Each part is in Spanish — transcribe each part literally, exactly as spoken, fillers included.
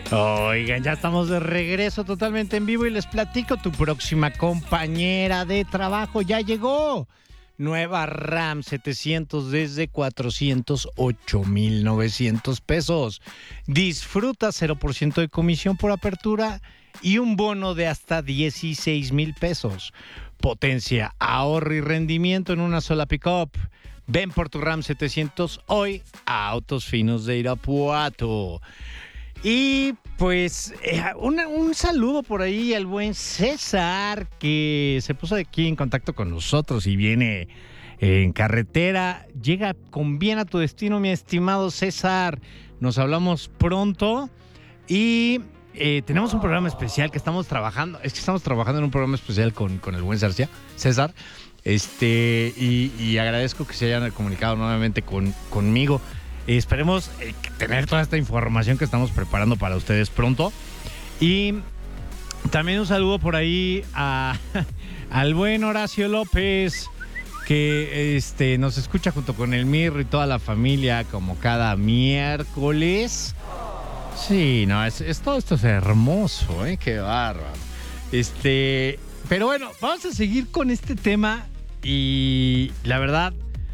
Oigan, ya estamos de regreso totalmente en vivo y les platico, tu próxima compañera de trabajo ya llegó. Nueva RAM setecientos desde cuatrocientos ocho mil novecientos pesos. Disfruta cero por ciento de comisión por apertura y un bono de hasta dieciséis mil pesos. Potencia, ahorro y rendimiento en una sola pick-up. Ven por tu RAM setecientos hoy a Autos Finos de Irapuato. Y pues eh, una, un saludo por ahí al buen César, que se puso aquí en contacto con nosotros y viene eh, en carretera. Llega con bien a tu destino, mi estimado César. Nos hablamos pronto y eh, tenemos un programa especial que estamos trabajando. Es que estamos trabajando en un programa especial con, con el buen César. César. Este, y, y agradezco que se hayan comunicado nuevamente con, conmigo. Esperemos eh, tener toda esta información que estamos preparando para ustedes pronto. Y también un saludo por ahí a, al buen Horacio López, que este, nos escucha junto con el Mirro y toda la familia como cada miércoles. Sí, no, es, es, todo esto es hermoso, ¿eh? Qué bárbaro. Este, pero bueno, vamos a seguir con este tema y la verdad...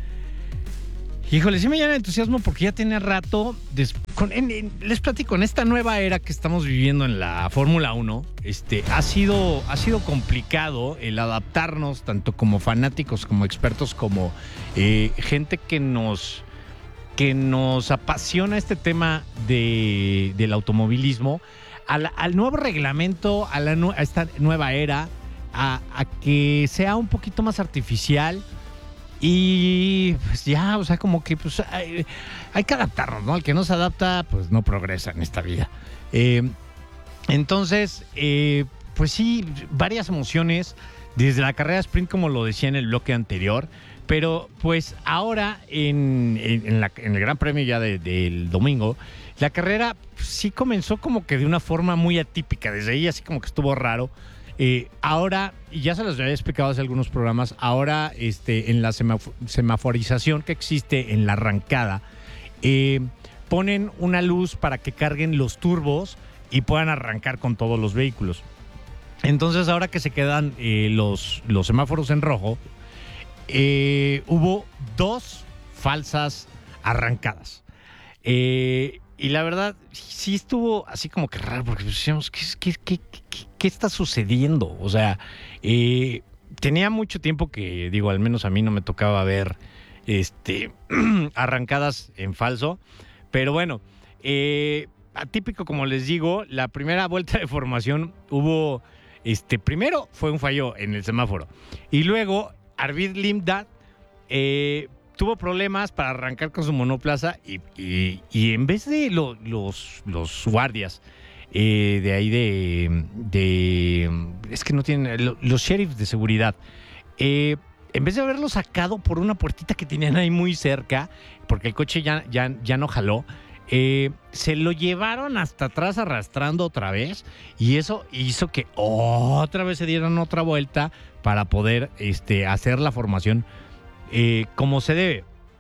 Híjole, sí me llena de entusiasmo porque ya tiene rato, des, con, en, en, les platico, en esta nueva era que estamos viviendo en la Fórmula uno, este, ha sido, ha sido complicado el adaptarnos, tanto como fanáticos, como expertos, como eh, gente que nos, que nos apasiona este tema de, del automovilismo, al, al nuevo reglamento, a, la, a esta nueva era, a, a que sea un poquito más artificial. Y pues ya, o sea, como que pues hay, hay que adaptarnos, ¿no? El que no se adapta, pues no progresa en esta vida. Eh, entonces, eh, pues sí, varias emociones desde la carrera sprint, como lo decía en el bloque anterior, pero pues ahora en, en, en, la, en el Gran Premio ya de, del domingo, la carrera pues, sí comenzó como que de una forma muy atípica, desde ahí así como que estuvo raro. Eh, ahora, y ya se los había explicado hace algunos programas, ahora este, en la semaf- semaforización que existe en la arrancada, eh, ponen una luz para que carguen los turbos y puedan arrancar con todos los vehículos. Entonces, ahora que se quedan eh, los, los semáforos en rojo, eh, hubo dos falsas arrancadas. Eh, y la verdad, sí estuvo así como que raro, porque decíamos, ¿qué, qué, qué, qué, qué está sucediendo? O sea, eh, tenía mucho tiempo que, digo, al menos a mí no me tocaba ver este, arrancadas en falso. Pero bueno, eh, atípico, como les digo, la primera vuelta de formación hubo, este, primero fue un fallo en el semáforo. Y luego, Arvid Lindblad, eh, tuvo problemas para arrancar con su monoplaza y, y, y en vez de lo, los, los guardias eh, de ahí de, de... Es que no tienen... Los sheriffs de seguridad. Eh, en vez de haberlo sacado por una puertita que tenían ahí muy cerca, porque el coche ya, ya, ya no jaló, eh, se lo llevaron hasta atrás arrastrando otra vez y eso hizo que otra vez se dieran otra vuelta para poder este, hacer la formación Eh, como se debe.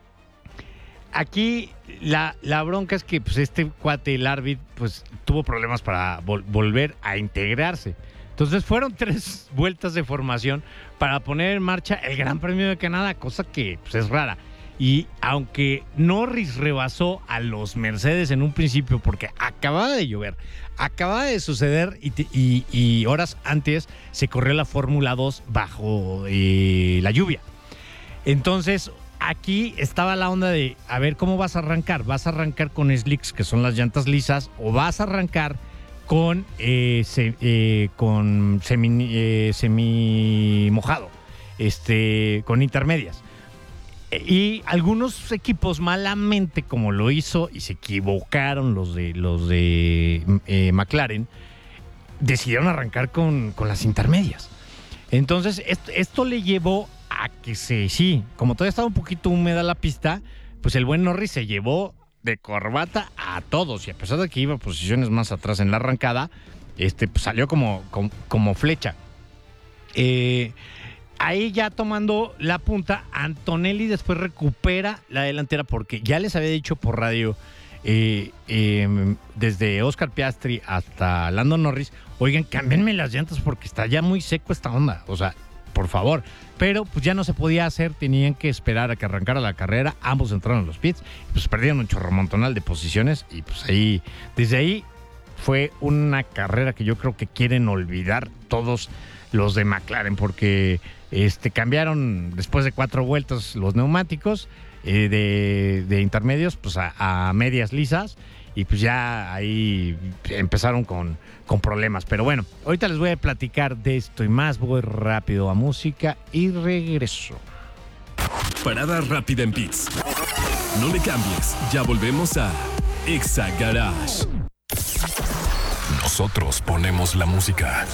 Aquí la, la bronca es que pues, este cuate, el Arvid, pues tuvo problemas para vol- volver a integrarse. Entonces fueron tres vueltas de formación para poner en marcha el Gran Premio de Canadá, cosa que pues, es rara. Y aunque Norris rebasó a los Mercedes en un principio porque acababa de llover, acababa de suceder y, y, y horas antes se corrió la Fórmula dos bajo eh, la lluvia. Entonces, aquí estaba la onda de, a ver, ¿cómo vas a arrancar? ¿Vas a arrancar con slicks, que son las llantas lisas, o vas a arrancar con, eh, se, eh, con semi, eh, semi mojado, este, con intermedias? Y algunos equipos malamente, como lo hizo, y se equivocaron los de, los de eh, McLaren, decidieron arrancar con, con las intermedias. Entonces, esto, esto le llevó a que se, sí, como todavía estaba un poquito húmeda la pista, pues el buen Norris se llevó de corbata a todos, y a pesar de que iba a posiciones más atrás en la arrancada, este, pues salió como, como, como flecha. Eh, ahí ya tomando la punta, Antonelli después recupera la delantera porque ya les había dicho por radio eh, eh, desde Oscar Piastri hasta Lando Norris, oigan, cámbienme las llantas porque está ya muy seco esta onda, o sea, por favor. Pero pues ya no se podía hacer, tenían que esperar a que arrancara la carrera, ambos entraron en los pits, pues perdieron un chorromontonal de posiciones y pues ahí, desde ahí fue una carrera que yo creo que quieren olvidar todos los de McLaren, porque este, cambiaron después de cuatro vueltas los neumáticos eh, de, de intermedios pues a, a medias lisas, y pues ya ahí empezaron con, con problemas. Pero bueno, ahorita les voy a platicar de esto y más. Voy rápido a música y regreso. Parada rápida en pits. No le cambies, ya volvemos a Exa Garage. Nosotros ponemos la música.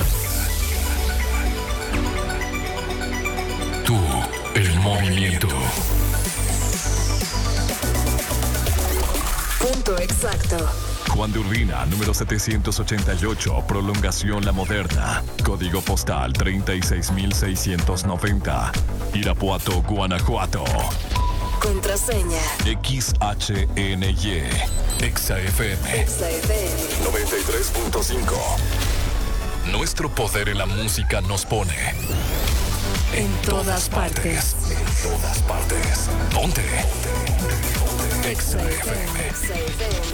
Tú, el movimiento. Punto exacto. Juan de Urbina, número setecientos ochenta y ocho, Prolongación La Moderna. Código postal treinta y seis mil seiscientos noventa. Irapuato, Guanajuato. Contraseña. X H N Y. Exa F M. Exa F M. noventa y tres punto cinco. Nuestro poder en la música nos pone En todas partes. En todas partes. Ponte. Exa F M. Exa F M.